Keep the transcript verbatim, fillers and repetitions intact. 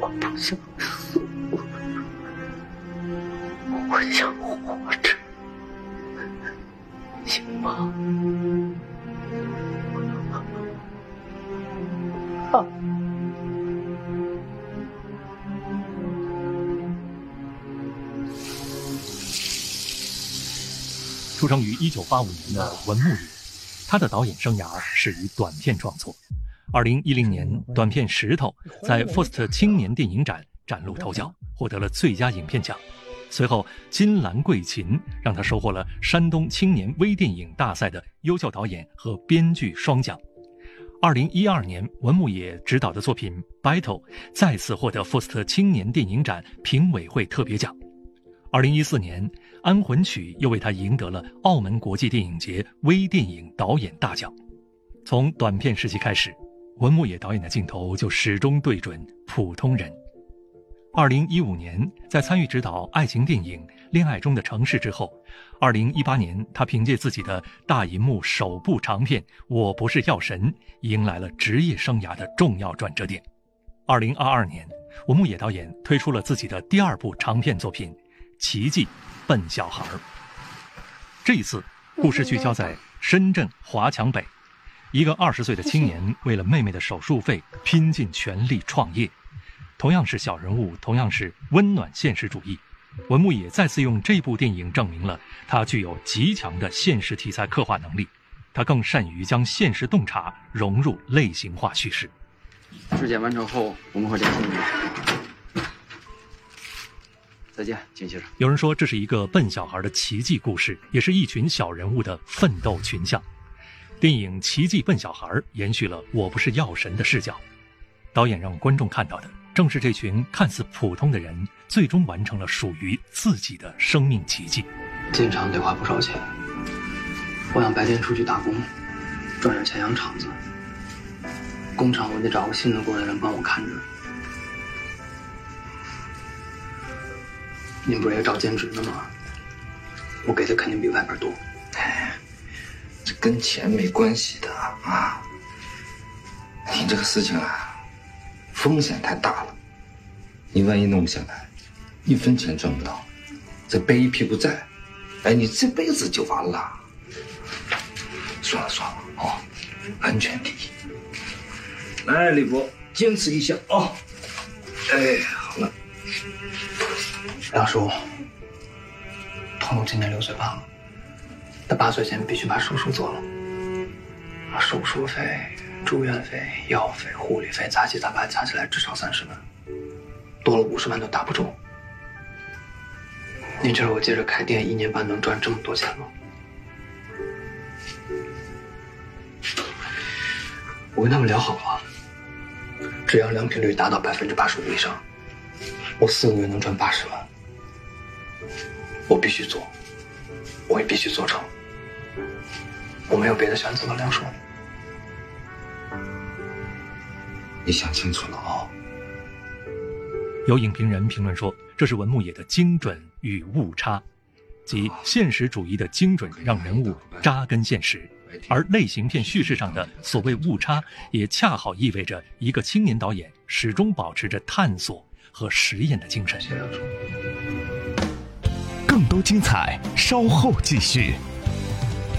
我不想死，我想活着，行吗？啊！ 出生于一九八五年的文牧野，他的导演生涯始于短片创作。二零一零年，短片《石头》在 F O S T 青年电影展崭露头角，获得了最佳影片奖。随后，金兰桂琴让他收获了山东青年微电影大赛的优秀导演和编剧双奖。二零一二年，文牧野执导的作品《Battle》再次获得 F O S T 青年电影展评委会特别奖。二零一四年，《安魂曲》又为他赢得了澳门国际电影节微电影导演大奖。从短片时期开始，文牧野导演的镜头就始终对准普通人。二零一五年，在参与执导爱情电影《恋爱中的城市》之后，二零一八年，他凭借自己的大银幕首部长片《我不是药神》，迎来了职业生涯的重要转折点。二零二二年，文牧野导演推出了自己的第二部长片作品《奇迹笨小孩》。这一次，故事聚焦在深圳华强北，一个二十岁的青年为了妹妹的手术费，拼尽全力创业。同样是小人物，同样是温暖现实主义，文牧野再次用这部电影证明了他具有极强的现实题材刻画能力。他更善于将现实洞察融入类型化叙事。 质检完成后，我们会联系你。再见，金先生。 有人说这是一个笨小孩的奇迹故事，也是一群小人物的奋斗群像。电影《奇迹笨小孩》延续了《我不是药神》的视角，导演让观众看到的正是这群看似普通的人最终完成了属于自己的生命奇迹。 进厂得花不少钱，我想白天出去打工，赚点钱养厂子。工厂我得找个信得过的人帮我看着。您不是也找兼职呢吗？我给的肯定比外边多。 哎，这跟钱没关系的啊！你这个事情啊，风险太大了，你万一弄不下来，一分钱赚不到，再背一屁股债，哎，你这辈子就完了。算了算了哦，安全第一。来，李博，坚持一下哦。哎，好了。 梁叔，彤彤今年六岁半了，他八岁前必须把手术做了，手术费、住院费、药费、护理费杂七杂八加起来至少三十万，多了五十万都打不住。您觉得我接着开店一年半能赚这么多钱吗？我跟他们聊好了，只要良品率达到百分之八十五以上，我四个月能赚八十万。我必须做，我也必须做成。我没有别的选择了，梁叔。 你想清楚了哦。 有影评人评论说，这是文牧野的精准与误差，即现实主义的精准让人物扎根现实，而类型片叙事上的所谓误差，也恰好意味着一个青年导演始终保持着探索和实验的精神。 更多精彩，稍后继续。